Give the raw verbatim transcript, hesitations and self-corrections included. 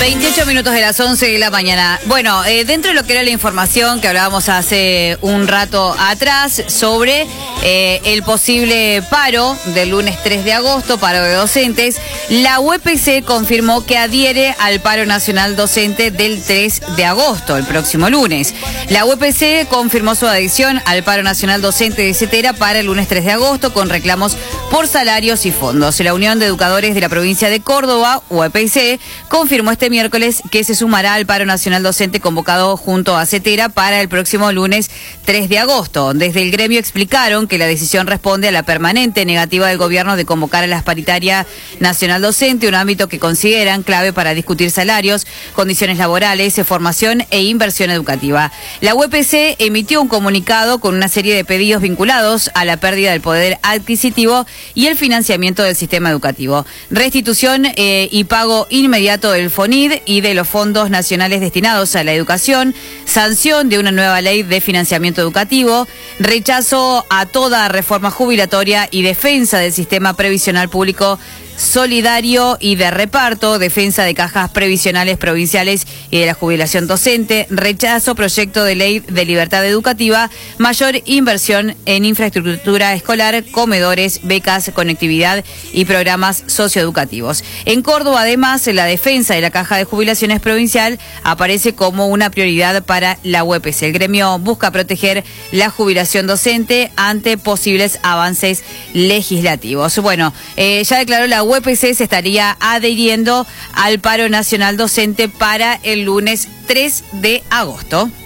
veintiocho minutos de las once de la mañana. Bueno, eh, dentro de lo que era la información que hablábamos hace un rato atrás sobre eh, el posible paro del lunes tres de agosto, paro de docentes, la U E P C confirmó que adhiere al paro nacional docente del tres de agosto, el próximo lunes. La U E P C confirmó su adhesión al paro nacional docente de CETERA para el lunes tres de agosto con reclamos por salarios y fondos. La Unión de Educadores de la provincia de Córdoba, U E P C, confirmó este miércoles que se sumará al paro nacional docente convocado junto a CETERA para el próximo lunes tres de agosto. Desde el gremio explicaron que la decisión responde a la permanente negativa del gobierno de convocar a la paritaria nacional docente, un ámbito que consideran clave para discutir salarios, condiciones laborales, formación e inversión educativa. La U E P C emitió un comunicado con una serie de pedidos vinculados a la pérdida del poder adquisitivo y el financiamiento del sistema educativo. Restitución eh, y pago inmediato del FONID y de los fondos nacionales destinados a la educación, sanción de una nueva ley de financiamiento educativo, rechazo a toda reforma jubilatoria y defensa del sistema previsional público solidario y de reparto, defensa de cajas previsionales provinciales y de la jubilación docente, rechazo proyecto de ley de libertad educativa, mayor inversión en infraestructura escolar, comedores, becas, conectividad y programas socioeducativos. En Córdoba, además, la defensa de la caja de jubilaciones provincial aparece como una prioridad para la U E P C. El gremio busca proteger la jubilación docente ante posibles avances legislativos. Bueno, eh, ya declaró la U E P C se estaría adhiriendo al paro nacional docente para el lunes tres de agosto.